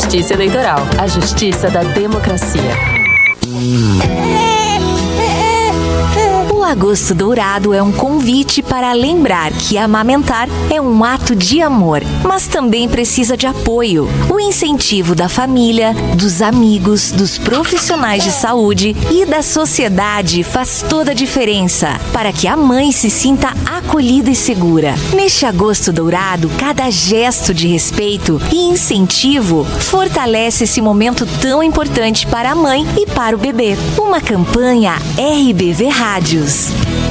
Justiça Eleitoral, a justiça da democracia. O Agosto Dourado é um convite para lembrar que amamentar é um ato de amor, mas também precisa de apoio. O incentivo da família, dos amigos, dos profissionais de saúde e da sociedade faz toda a diferença para que a mãe se sinta acolhida e segura. Neste Agosto Dourado, cada gesto de respeito e incentivo fortalece esse momento tão importante para a mãe e para o bebê. Uma campanha RBV Rádios.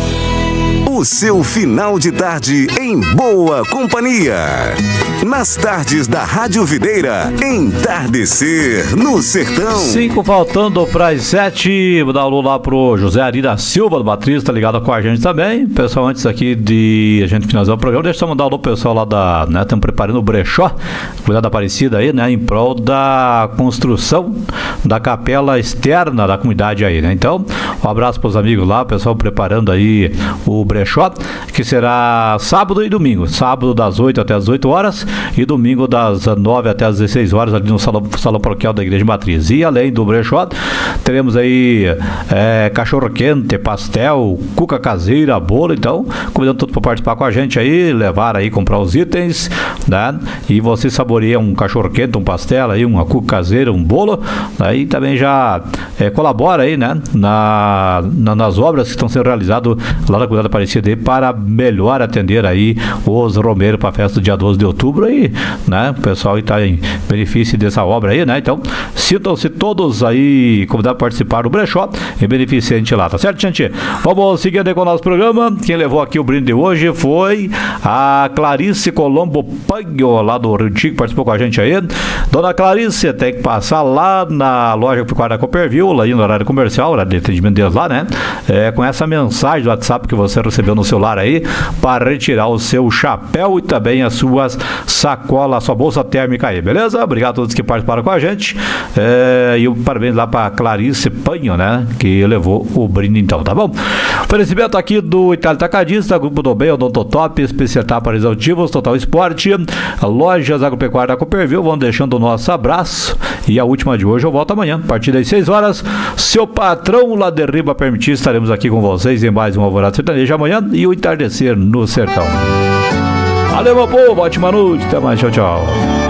O seu final de tarde em boa companhia. Nas tardes da Rádio Videira, Entardecer no Sertão. 5 faltando para as 7. Vou dar um alô lá pro José Ari da Silva, do Matriz, tá ligado com a gente também. Pessoal, antes aqui de a gente finalizar o programa, deixa eu mandar um alô pro pessoal lá da, né, estamos preparando o brechó, cuidado da Aparecida aí, né, em prol da construção da capela externa da comunidade aí, né. Então, um abraço pros amigos lá, pessoal preparando aí o brechó, que será sábado e domingo. Sábado das 8 até as 18 horas e domingo das 9 até as 16 horas ali no salão paroquial da Igreja Matriz. E além do brechó, teremos aí cachorro quente, pastel, cuca caseira, bolo. Então, convidando tudo para participar com a gente aí, levar aí, comprar os itens, né? E você saboreia um cachorro quente, um pastel aí, uma cuca caseira, um bolo. Aí também já colabora aí, né? Nas obras que estão sendo realizadas lá na comunidade da Aparecida aí, para melhor atender aí os romeiros para a festa do dia 12 de outubro aí, né? O pessoal está em benefício dessa obra aí, né? Então, sintam-se todos aí convidados a participar do brechó em beneficente lá, tá certo, gente? Vamos seguindo aí com o nosso programa. Quem levou aqui o brinde de hoje foi a Clarice Colombo Panho, lá do Rio Tico, participou com a gente aí. Dona Clarice, tem que passar lá na loja Pecuária da Copperville, lá no horário comercial, horário de atendimento deles lá, né? Com essa mensagem do WhatsApp que você recebeu no celular aí, para retirar o seu chapéu e também as suas sacolas, a sua bolsa térmica aí, beleza? Obrigado a todos que participaram com a gente. E parabéns lá para Clarice Panho, né? Que levou o brinde então, tá bom? Oferecimento aqui do Itália Tacadista, Grupo do Bem, Odontotop, Especialidade para Exaltivos, Total Esporte, Lojas Agropecuária da Copperville. Vamos deixando o nosso abraço. E a última de hoje eu volto amanhã, a partir das 6 horas. Se o patrão lá de Riba permitir, estaremos aqui com vocês em mais um Alvorada Sertaneja amanhã e o Entardecer no Sertão. Valeu, meu povo, ótima noite, até mais, tchau, tchau.